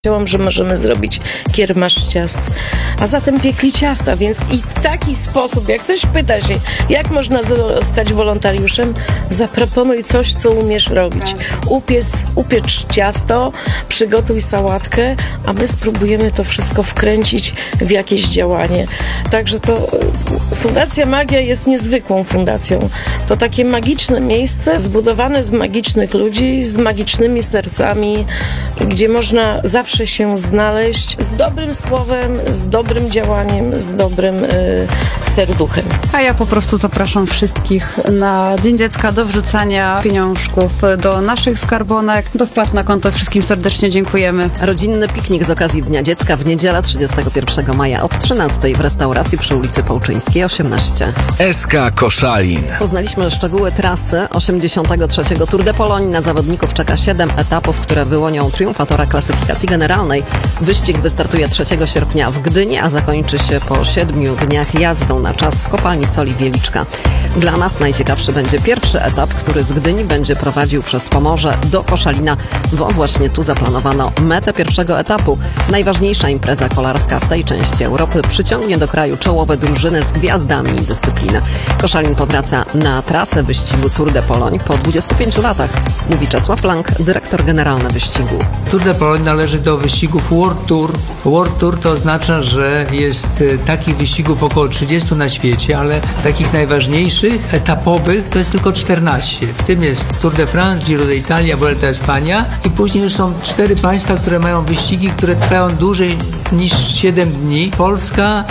Wiedziałam, że możemy zrobić kiermasz ciast, a zatem piekli ciasta, więc i w taki sposób, jak ktoś pyta się, jak można zostać wolontariuszem, zaproponuj coś, co umiesz robić. Upiecz ciasto, przygotuj sałatkę, a my spróbujemy to wszystko wkręcić w jakieś działanie. Także to Fundacja Magia jest niezwykłą fundacją. To takie magiczne miejsce zbudowane z magicznych ludzi, z magicznymi sercami, gdzie można zawsze się znaleźć z dobrym słowem, z dobrym działaniem, z dobrym serduchem. A ja po prostu zapraszam wszystkich na Dzień Dziecka do wrzucania pieniążków do naszych skarbonek, do wpłat na konto. Wszystkim serdecznie dziękujemy. Rodzinny piknik z okazji Dnia Dziecka w niedzielę 31 maja od 13 w restauracji przy ulicy Połczyńskiej 18. SK Koszalin. Poznaliśmy szczegóły trasy 83. Tour de Pologne. Na zawodników czeka 7 etapów, które wyłonią triumfatora klasyfikacji generalnej. Wyścig wystartuje 3 sierpnia w Gdyni, a zakończy się po 7 dniach jazdą na czas w kopalni soli Wieliczka. Dla nas najciekawszy będzie pierwszy etap, który z Gdyni będzie prowadził przez Pomorze do Koszalina, bo właśnie tu zaplanowano metę pierwszego etapu. Najważniejsza impreza kolarska w tej części Europy przyciągnie do kraju czołowe drużyny z gwiazdami dyscypliny. Koszalin powraca na trasę wyścigu Tour de Pologne po 25 latach, mówi Czesław Lang, dyrektor generalny wyścigu. Tour de Pologne należy do wyścigów World Tour. World Tour to oznacza, że jest takich wyścigów około 30 na świecie, ale takich najważniejszych, etapowych to jest tylko 14. W tym jest Tour de France, Giro d'Italia, Vuelta a España i później już są 4 państwa, które mają wyścigi, które trwają dłużej niż 7 dni. Polska,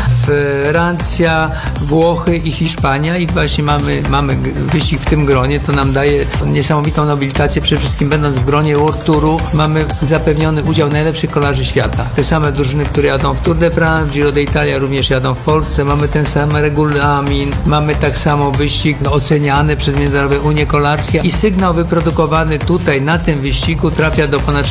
Francja, Włochy i Hiszpania i właśnie mamy wyścig w tym gronie. To nam daje niesamowitą nobilitację. Przede wszystkim będąc w gronie World Touru mamy zapewniony udział najlepszych kolarzy świata. Te same drużyny, które jadą w Tour de France, Giro d'Italia również jadą w Polsce. Mamy ten sam regulamin, mamy tak samo wyścig oceniany przez Międzynarodowe Unie Kolarskie i sygnał wyprodukowany tutaj na tym wyścigu trafia do ponad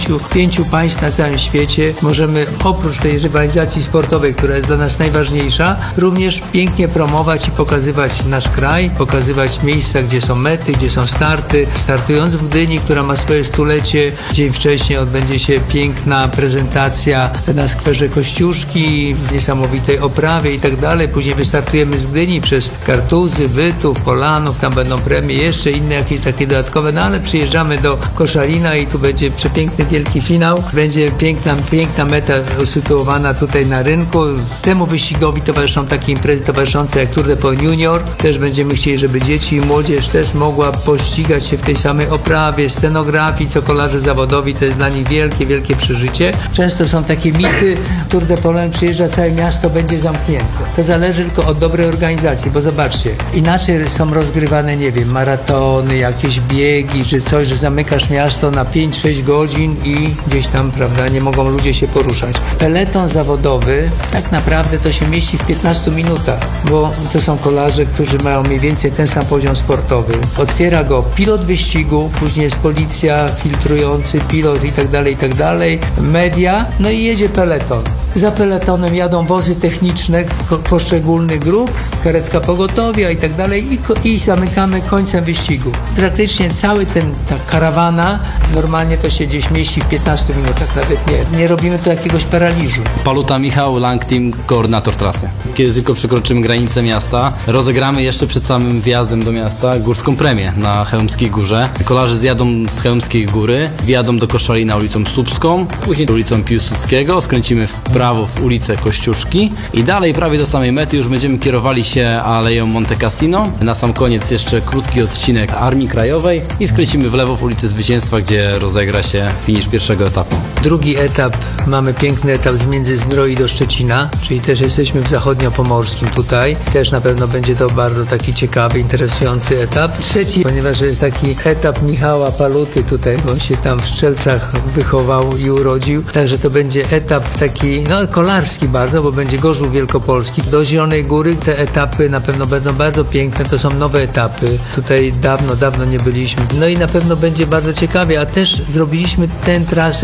65 państw na całym świecie. Możemy oprócz tej rywalizacji sportowej, która jest dla nas najważniejsza, również pięknie promować i pokazywać nasz kraj, pokazywać miejsca, gdzie są mety, gdzie są starty. Startując w Gdyni, która ma swoje stulecie, dzień wcześniej odbędzie się piękna prezentacja na skwerze Kościuszki w niesamowitej oprawie i tak dalej. Później wystartujemy z Gdyni przez Kartuzy, Wytów, Polanów, tam będą premie, jeszcze inne jakieś takie dodatkowe, no ale przyjeżdżamy do Koszalina i tu będzie przepiękny wielki finał. Będzie piękna meta usytuowana tutaj na rynku. Temu wyścigowi towarzyszą takie imprezy towarzyszące jak Tour de Pologne Junior. Też będziemy chcieli, żeby dzieci i młodzież też mogła pościgać się w tej samej oprawie, scenografii, co kolarze zawodowi. To jest dla nich wielkie przeżycie. Często są takie mity, Tour de Pologne przyjeżdża całe miasto, będzie zamknięte. To zależy tylko od dobrej organizacji, bo zobaczcie, inaczej są rozgrywane, nie wiem, maratony, jakieś biegi, czy coś, że zamykasz miasto na 5-6 godzin i gdzieś tam, prawda, nie mogą ludzie się poruszać. Peleton zawodowy tak naprawdę to się mieści w 15 minutach, bo to są kolarze, którzy mają mniej więcej ten sam poziom sportowy. Otwiera go pilot wyścigu, później jest policja, filtrujący pilot i tak dalej, media, no i jedzie peleton. Za peletonem jadą wozy techniczne poszczególnych grup, karetka pogotowia i tak dalej i zamykamy końcem wyścigu. Praktycznie ta karawana normalnie to się gdzieś mieści w 15 minutach, nawet nie robimy tu jakiegoś paraliżu. Paluta Michał, Lang Team, koordynator trasy. Kiedy tylko przekroczymy granicę miasta, rozegramy jeszcze przed samym wjazdem do miasta górską premię na Chełmskiej Górze. Kolarze zjadą z Chełmskiej Góry, wjadą do Koszalina ulicą Słupską, później ulicą Piłsudskiego, skręcimy w prawo w ulicę Kościuszki i dalej prawie do samej mety już będziemy kierowali się aleją Monte Cassino. Na sam koniec jeszcze krótki odcinek Armii Krajowej i skręcimy w lewo w ulicę Zwycięstwa, gdzie rozegra się finisz pierwszego etapu. Drugi etap, mamy piękny etap z Międzyzdroi do Szczecina, czyli też jesteśmy w zachodniopomorskim tutaj. Też na pewno będzie to bardzo taki ciekawy, interesujący etap. Trzeci, ponieważ jest taki etap Michała Paluty tutaj, bo on się tam w Strzelcach wychował i urodził. Także to będzie etap taki, kolarski bardzo, bo będzie Gorzów Wielkopolski. Do Zielonej Góry te etapy na pewno będą bardzo piękne, to są nowe etapy. Tutaj dawno nie byliśmy. No i na pewno będzie bardzo ciekawie, a też zrobiliśmy tę trasę też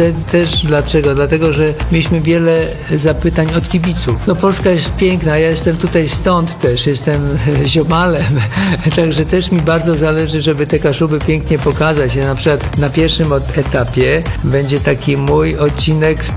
też dlaczego? Dlatego, że mieliśmy wiele zapytań od kibiców. No Polska jest piękna, ja jestem tutaj stąd też, jestem ziomalem, także też mi bardzo zależy, żeby te Kaszuby pięknie pokazać. Ja na przykład na pierwszym etapie będzie taki mój odcinek